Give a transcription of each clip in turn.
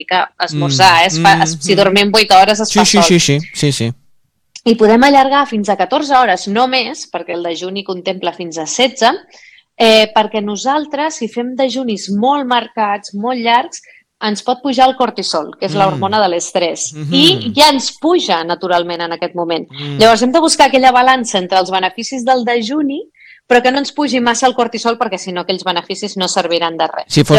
esmorzar, si dormim 8 hores es fa sol. Sí. I podem allargar fins a 14 hores, no més, perquè el dejuni contempla fins a 16, perquè nosaltres, si fem dejunis molt marcats, molt llargs, ens pot pujar el cortisol, que és l'hormona de l'estrès, i ja ens puja naturalment en aquest moment. Llavors hem de buscar aquella balança entre els beneficis del dejuni, però que no ens pugi massa el cortisol, perquè si no aquells beneficis no serviran de res. Si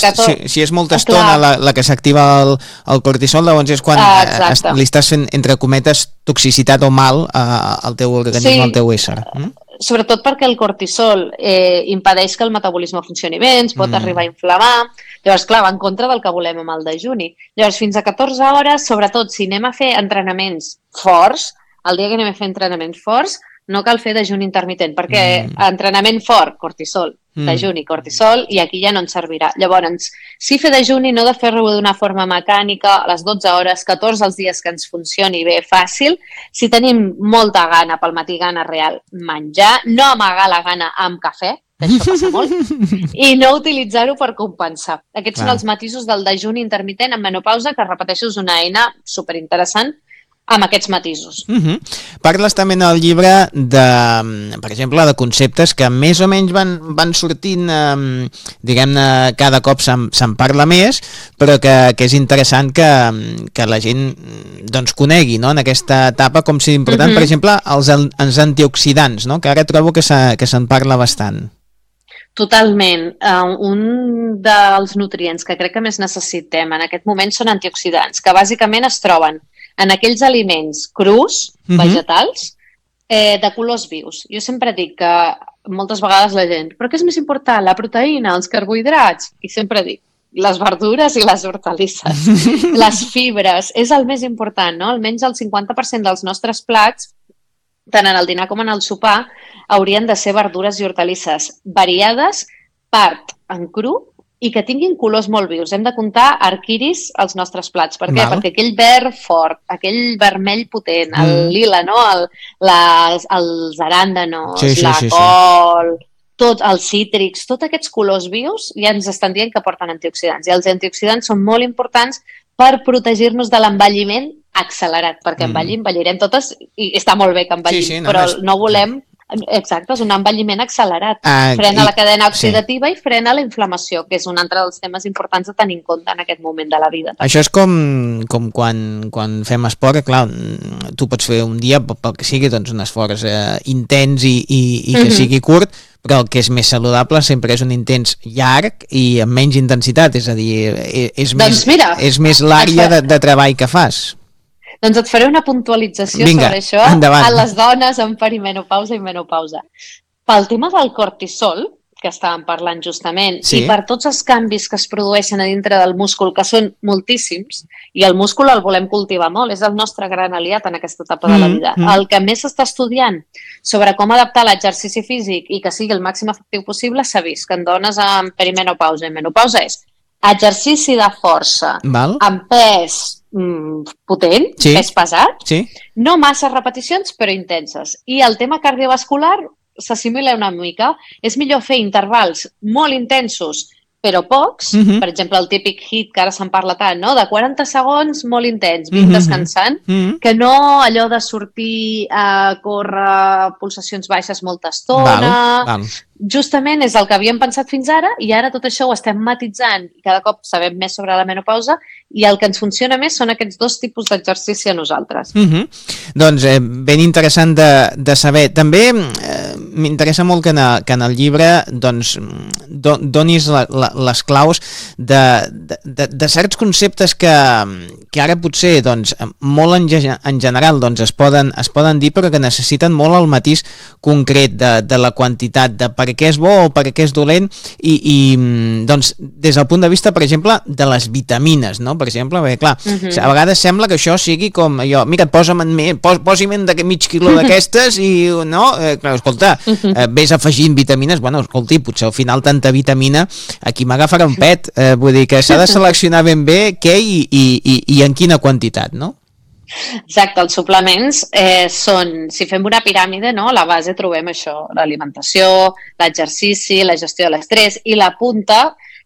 és molta estona la que s'activa el cortisol, llavors és quan li estàs fent, entre cometes, toxicitat o mal al teu organisme, al teu ésser. Sobretot perquè el cortisol impedeix que el metabolisme funcioni bé, ens pot arribar a inflamar. Llavors, clar, va en contra del que volem amb el dejuni. Llavors, fins a 14 hores, sobretot si anem a fer entrenaments forts, el dia que anem a fer entrenaments forts, no cal fer dejuni intermitent, perquè entrenament fort, cortisol, dejuni, cortisol, i aquí ja no ens servirà. Llavors, si fer dejuni no de fer-ho d'una forma mecànica, a les 12 hores, 14 els dies que ens funcioni bé, fàcil. Si tenim molta gana, pel matí gana real, menjar, no amagar la gana amb cafè, això passa molt, i no utilitzar-ho per compensar. Aquests són els matisos del dejuni intermitent en menopausa, que repeteixo, és una eina superinteressant amb aquests matisos. Parles també en el llibre per exemple, de conceptes que més o menys van sortint, diguem-ne, cada cop se'n parla més, però que és interessant que la gent doncs conegui, no?, en aquesta etapa, com si important, per exemple, els antioxidants, no?, que ara trobo que se'n parla bastant. Totalment. Un dels nutrients que crec que més necessitem en aquest moment són antioxidants, que bàsicament es troben en aquells aliments crus, vegetals, de colors vius. Jo sempre dic que moltes vegades la gent, però què és més important, la proteïna, els carbohidrats? I sempre dic, les verdures i les hortalisses, les fibres, és el més important, no? Almenys el 50% dels nostres plats, tant en el dinar com en el sopar, haurien de ser verdures i hortalisses variades, part en cru, i que tinguin colors molt vius. Hem de comptar arquiris als nostres plats. Per què? Perquè aquell verd fort, aquell vermell potent, el lila, no? Els aràndanos, la col, tots els cítrics, tots aquests colors vius ja ens estan dient que porten antioxidants. I els antioxidants són molt importants per protegir-nos de l'envelliment accelerat, perquè envellirem totes i està molt bé que envellim, però no volem... Exacte, és un envelliment accelerat. Frena la cadena oxidativa i frena la inflamació, que és un altre dels temes importants a tenir en compte en aquest moment de la vida. Això és com quan fem esport, que clar, tu pots fer un dia, pel que sigui, doncs un esforç intens i que sigui curt, però el que és més saludable sempre és un intens llarg i amb menys intensitat, és a dir, és més l'àrea de treball que fas. Doncs et faré una puntualització sobre això endavant. A les dones en perimenopausa i menopausa. Pel tema del cortisol, que estàvem parlant justament, i per tots els canvis que es produeixen a dintre del múscul, que són moltíssims, i el múscul el volem cultivar molt, és el nostre gran aliat en aquesta etapa de la vida. El que més s'està estudiant sobre com adaptar l'exercici físic i que sigui el màxim efectiu possible, s'ha vist que en dones en perimenopausa i menopausa és exercici de força, amb pes potent, pes pesat, no massa repeticions però intenses. I el tema cardiovascular s'assimila una mica. És millor fer intervals molt intensos però pocs, per exemple el típic HIIT que ara se'n parla tant, no? De 40 segons molt intens, 20 descansant, que no allò de sortir a córrer pulsacions baixes molta estona. Justament és el que havíem pensat fins ara i ara tot això ho estem matitzant i cada cop sabem més sobre la menopausa i el que ens funciona més són aquests dos tipus d'exercici a nosaltres. Doncs ben interessant de saber. També m'interessa molt que en el llibre donis les claus de certs conceptes que ara potser molt en general es poden dir però que necessiten molt el matís concret de la quantitat de per què és bo o per què és dolent i des del punt de vista, per exemple, de les vitamines, no? Per exemple, perquè clar, a vegades sembla que això sigui com allò, mira, posi'm mig quilo d'aquestes i no, clar, escolta, vés afegint vitamines, bueno, escolti, potser al final tanta vitamina aquí m'agafarà un pet, vull dir que s'ha de seleccionar ben bé què i en quina quantitat, no? Exacte, els suplements són, si fem una piràmide, no? A la base trobem això, l'alimentació, l'exercici, la gestió de l'estrès i la punta,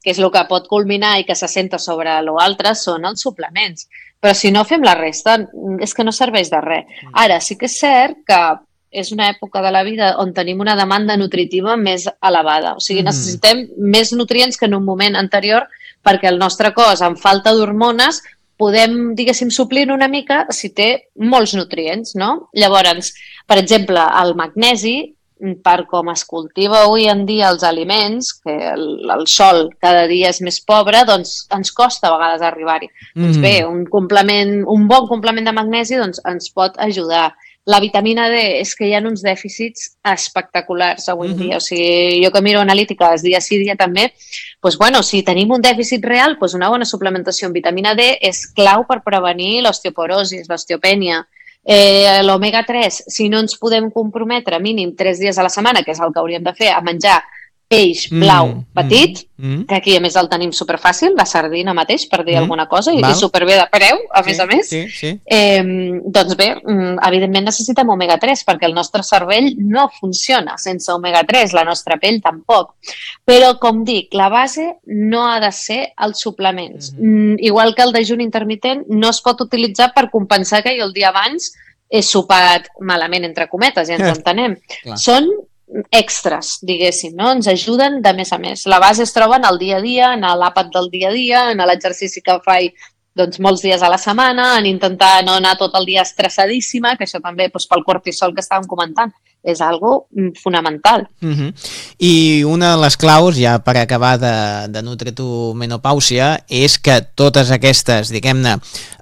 que és el que pot culminar i que s'assenta sobre l'altre, són els suplements. Però si no fem la resta, és que no serveix de res. Ara, sí que és cert que és una època de la vida on tenim una demanda nutritiva més elevada. O sigui, necessitem més nutrients que en un moment anterior perquè el nostre cos, amb falta d'hormones, podem, diguéssim, suplir una mica si té molts nutrients, no? Llavors, per exemple, el magnesi, per com es cultiva avui en dia els aliments, que el sol cada dia és més pobre, doncs ens costa a vegades arribar-hi. Doncs bé, un bon complement de magnesi doncs, ens pot ajudar. La vitamina D és que hi ha uns dèficits espectaculars avui en dia. O sigui, jo que miro analítiques dia sí, dia també, doncs, bueno, si tenim un dèficit real, doncs una bona suplementació amb vitamina D és clau per prevenir l'osteoporosi, l'osteopènia. L'omega 3, si no ens podem comprometre mínim 3 dies a la setmana, que és el que hauríem de fer, a menjar peix blau petit, que aquí a més el tenim superfàcil, la sardina mateix, per dir alguna cosa, i superbé de preu, a més. Doncs bé, evidentment necessitem omega 3 perquè el nostre cervell no funciona sense omega 3, la nostra pell tampoc. Però, com dic, la base no ha de ser els suplements. Igual que el dejuni intermitent no es pot utilitzar per compensar que jo el dia abans he sopat malament, entre cometes, ja ens entenem. Són extras, diguéssim, no? Ens ajuden de més a més. La base es troba en el dia a dia, en l'àpat del dia a dia, en l'exercici que faig doncs, molts dies a la setmana, en intentar no anar tot el dia estressadíssima, que això també doncs, pel cortisol que estàvem comentant és algo fonamental. I una de les claus, ja per acabar de Nutri-Tu Menopàusia, és que totes aquestes, diguem-ne,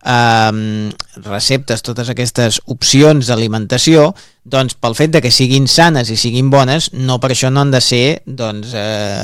receptes, totes aquestes opcions d'alimentació, doncs pel fet de que siguin sanes i siguin bones, no per això no han de ser doncs,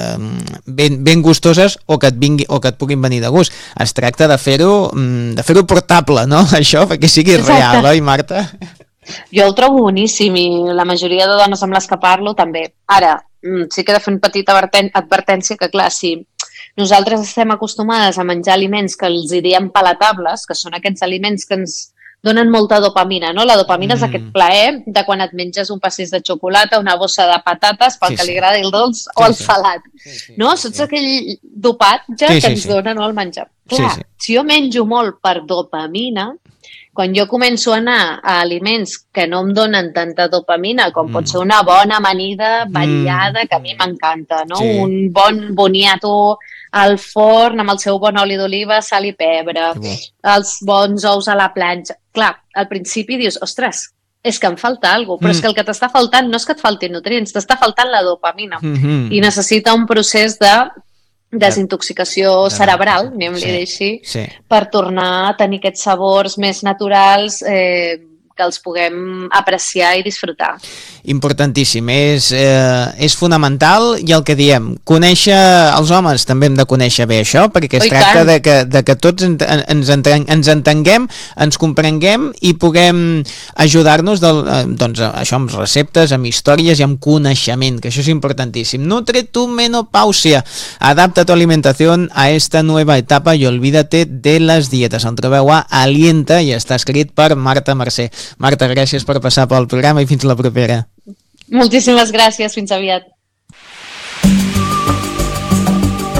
ben gustoses o que et puguin venir de gust. Es tracta de fer-ho portable, no? Això, perquè sigui real, oi, Marta? Jo el trobo boníssim i la majoria de dones amb les que parlo també. Ara, sí que he de fer una petita advertència que, clar, si nosaltres estem acostumades a menjar aliments que els diem palatables, que són aquests aliments que ens donen molta dopamina, no? La dopamina és aquest plaer de quan et menges un pastís de xocolata, una bossa de patates, pel que li agrada el dolç o el salat. No? Saps aquell dopatge que ens dona el menjar. Clar, si jo menjo molt per dopamina, quan jo començo a anar a aliments que no em donen tanta dopamina, com pot ser una bona amanida variada, que a mi m'encanta, no? Un bon boniato al forn amb el seu bon oli d'oliva, sal i pebre, els bons ous a la planxa. Clar, al principi dius, ostres, és que em falta alguna cosa, però és que el que t'està faltant no és que et faltin nutrients, t'està faltant la dopamina i necessita un procés de desintoxicació cerebral, anem-li així, per tornar a tenir aquests sabors més naturals que els puguem apreciar i disfrutar. Importantíssim, és fonamental i el que diem, conèixer els homes, també hem de conèixer bé això, perquè es tracta de que tots ens entenguem, ens comprenguem i puguem ajudar-nos doncs, això amb receptes, amb històries i amb coneixement, que això és importantíssim. Nutri-Tu Menopàusia, adapta tu alimentación a esta nueva etapa y olvídate de las dietas. El trobeu a Alienta i està escrit per Marta Mercè. Marta, gràcies per passar pel programa i fins la propera. Moltíssimes gràcies, fins aviat.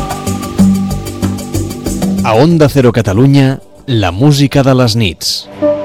A Onda Cero Catalunya, la música de les nits.